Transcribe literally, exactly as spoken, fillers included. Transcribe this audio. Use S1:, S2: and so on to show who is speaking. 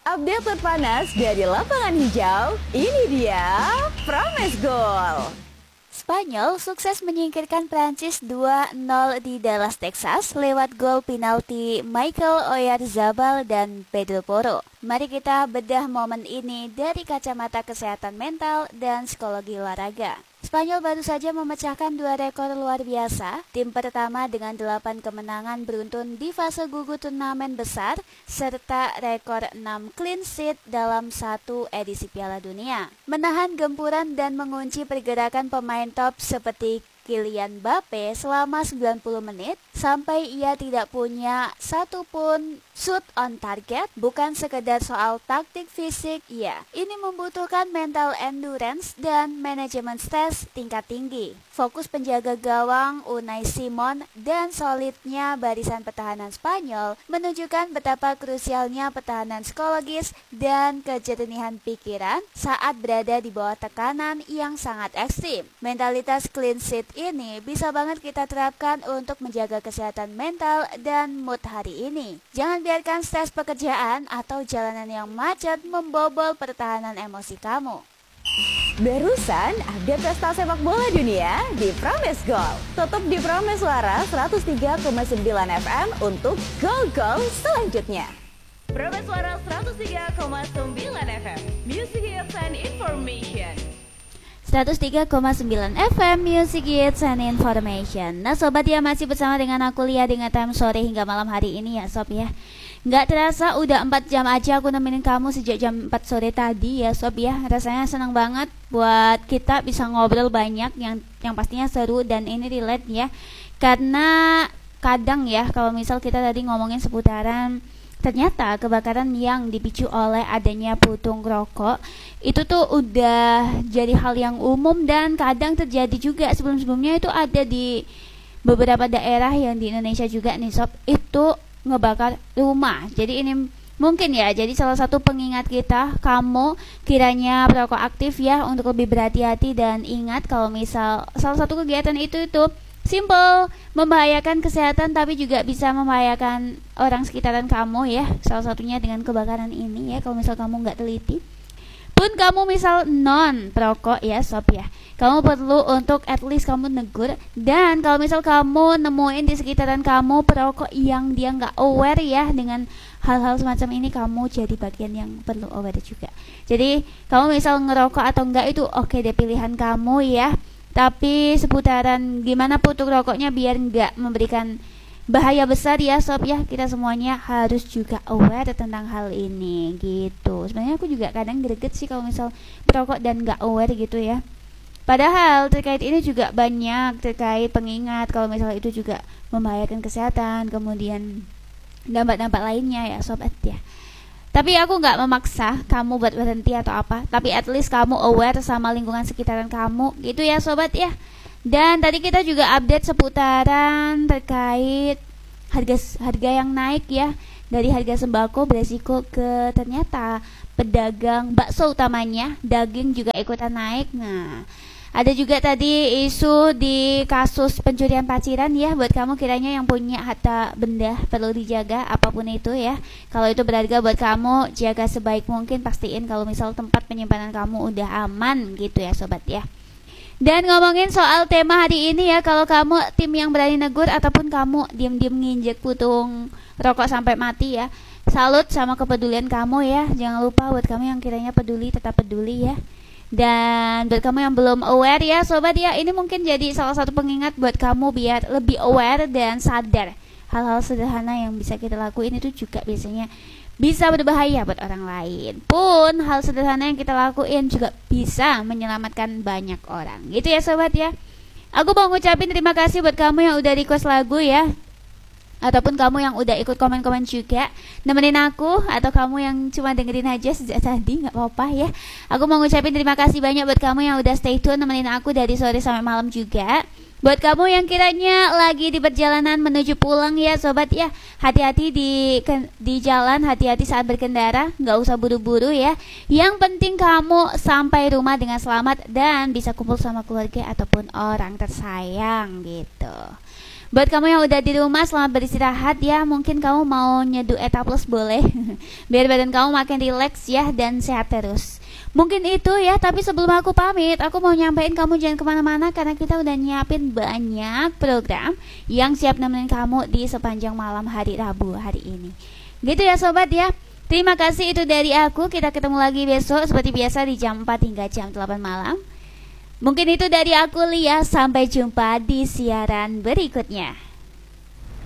S1: Update terpanas dari lapangan hijau, ini dia Promes Goal.
S2: Spanyol sukses menyingkirkan Prancis dua nol di Dallas, Texas lewat gol penalti Michael Oyarzabal dan Pedro Porro. Mari kita bedah momen ini dari kacamata kesehatan mental dan psikologi olahraga. Spanyol baru saja memecahkan dua rekor luar biasa. Tim pertama dengan delapan kemenangan beruntun di fase gugur turnamen besar, serta rekor enam clean sheet dalam satu edisi Piala Dunia. Menahan gempuran dan mengunci pergerakan pemain top seperti Kylian Mbappe selama sembilan puluh menit sampai ia tidak punya satupun shoot on target. Bukan sekedar soal taktik fisik, ya, ini membutuhkan mental endurance dan manajemen stres tingkat tinggi. Fokus penjaga gawang Unai Simon dan solidnya barisan pertahanan Spanyol menunjukkan betapa krusialnya pertahanan psikologis dan kejernihan pikiran saat berada di bawah tekanan yang sangat ekstrim. Mentalitas clean sheet ini bisa banget kita terapkan untuk menjaga kesehatan mental dan mood hari ini. Jangan biarkan stres pekerjaan atau jalanan yang macet membobol pertahanan emosi kamu.
S1: Barusan update pesta sepak bola dunia di Promes Goal. Tetap di Promes Suara seratus tiga koma sembilan F M untuk gol-gol selanjutnya. Promes Suara seratus tiga koma sembilan F M, Music Hits and Information.
S2: seratus tiga koma sembilan F M Music Hits and Information. Nah sobat ya, masih bersama dengan aku Lia dengan time sore hingga malam hari ini ya sob ya. Nggak terasa udah empat jam aja aku nemenin kamu sejak jam empat sore tadi ya sob ya. Rasanya senang banget buat kita bisa ngobrol banyak yang yang pastinya seru dan ini relate ya. Karena kadang ya kalau misal kita tadi ngomongin seputaran ternyata kebakaran yang dipicu oleh adanya puntung rokok itu tuh udah jadi hal yang umum dan kadang terjadi juga. Sebelum-sebelumnya itu ada di beberapa daerah yang di Indonesia juga nih sob, itu ngebakar rumah. Jadi ini mungkin ya jadi salah satu pengingat kita, kamu kiranya perokok aktif ya, untuk lebih berhati-hati dan ingat kalau misal salah satu kegiatan itu itu simple, membahayakan kesehatan tapi juga bisa membahayakan orang sekitaran kamu ya. Salah satunya dengan kebakaran ini ya, kalau misal kamu nggak teliti. Pun kamu misal non perokok ya sob ya, kamu perlu untuk at least kamu negur. Dan kalau misal kamu nemuin di sekitaran kamu perokok yang dia nggak aware ya dengan hal-hal semacam ini, kamu jadi bagian yang perlu aware juga. Jadi kamu misal ngerokok atau enggak itu oke okay deh, pilihan kamu ya. Tapi seputaran gimana puntung rokoknya biar nggak memberikan bahaya besar ya sob ya, kita semuanya harus juga aware tentang hal ini gitu. Sebenarnya aku juga kadang greget sih kalau misal perokok dan nggak aware gitu ya. Padahal terkait ini juga banyak terkait pengingat kalau misal itu juga membahayakan kesehatan, kemudian dampak-dampak lainnya ya sobat ya. Tapi aku nggak memaksa kamu buat berhenti atau apa, tapi at least kamu aware sama lingkungan sekitaran kamu gitu ya sobat ya. Dan tadi kita juga update seputaran terkait harga harga yang naik ya, dari harga sembako beresiko ke ternyata pedagang bakso utamanya daging juga ikutan naik. Nah, ada juga tadi isu di kasus pencurian paciran ya, buat kamu kiranya yang punya harta benda perlu dijaga apapun itu ya. Kalau itu berharga buat kamu, jaga sebaik mungkin, pastiin kalau misal tempat penyimpanan kamu udah aman gitu ya sobat ya. Dan ngomongin soal tema hari ini ya, kalau kamu tim yang berani negur ataupun kamu diam-diam nginjek puntung rokok sampai mati ya, salut sama kepedulian kamu ya. Jangan lupa buat kamu yang kiranya peduli, tetap peduli ya. Dan buat kamu yang belum aware ya sobat ya, ini mungkin jadi salah satu pengingat buat kamu biar lebih aware dan sadar hal-hal sederhana yang bisa kita lakuin itu juga biasanya bisa berbahaya buat orang lain. Pun hal sederhana yang kita lakuin juga bisa menyelamatkan banyak orang gitu ya sobat ya. Aku mau ngucapin terima kasih buat kamu yang udah request lagu ya, ataupun kamu yang udah ikut komen-komen juga nemenin aku, atau kamu yang cuma dengerin aja sejak tadi, nggak apa-apa ya. Aku mau ngucapin terima kasih banyak buat kamu yang udah stay tune nemenin aku dari sore sampai malam juga. Buat kamu yang kiranya lagi di perjalanan menuju pulang ya sobat ya, hati-hati di di jalan, hati-hati saat berkendara, nggak usah buru-buru ya. Yang penting kamu sampai rumah dengan selamat dan bisa kumpul sama keluarga ataupun orang tersayang gitu. Buat kamu yang udah di rumah, selamat beristirahat ya. Mungkin kamu mau nyeduh Eta Plus boleh. Biar badan kamu makin rileks ya dan sehat terus. Mungkin itu ya, tapi sebelum aku pamit, aku mau nyampein kamu jangan kemana-mana, karena kita udah nyiapin banyak program yang siap nemenin kamu di sepanjang malam hari Rabu hari ini. Gitu ya sobat ya. Terima kasih, itu dari aku. Kita ketemu lagi besok seperti biasa di jam empat hingga jam delapan malam. Mungkin itu dari aku, Lia. Sampai jumpa di siaran berikutnya.